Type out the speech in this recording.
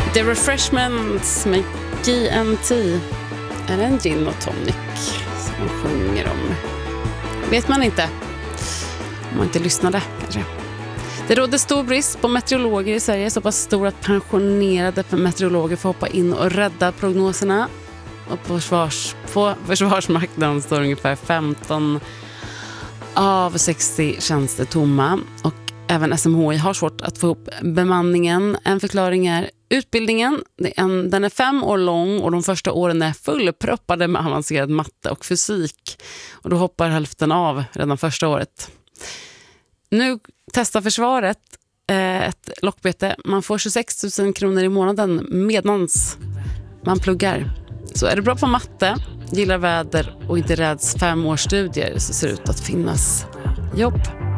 The Refreshments med GNT. Är det en gin och tonic som man sjunger om? Vet man inte. Om man inte lyssnade kanske. Det råder stor brist på meteorologer i Sverige. Så pass stor att pensionerade meteorologer får hoppa in och rädda prognoserna. Och på Försvarsmakten står ungefär 15 av 60 tjänster tomma. Och även SMHI har svårt att få ihop bemanningen. En förklaring är utbildningen. Den är 5 år lång och de första åren är fullproppade med avancerad matte och fysik. Och då hoppar hälften av redan första året. Nu testar försvaret ett lockbete. Man får 26 000 kronor i månaden medans man pluggar. Så är det bra på matte, gillar väder och inte räds 5 års studier så ser det ut att finnas jobb.